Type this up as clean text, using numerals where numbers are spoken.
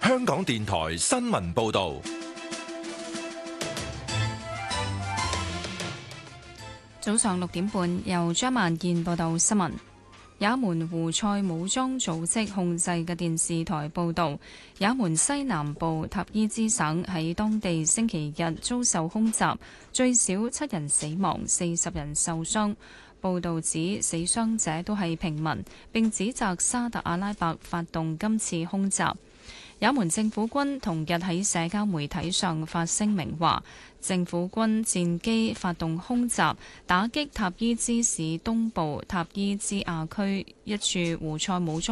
香港電台新聞報道。 早上6點半，由張萬健報道新聞。也門胡塞武裝組織控制嘅電視台報導，也門西南部塔伊茲省喺當地星期日遭受空襲，最少7人死亡，40人受傷。報導指死傷者都係平民，並指責沙特阿拉伯發動今次空襲。也門政府軍同日喺社交媒體上發聲明話，政府軍戰機發動空襲，打擊塔伊茲市東部塔伊茲亞區一處胡塞武裝